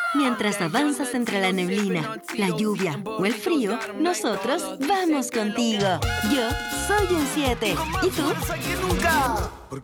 Mientras avanzas entre la neblina, la lluvia o el frío, nosotros vamos contigo. Yo soy un 7. ¿Y tú?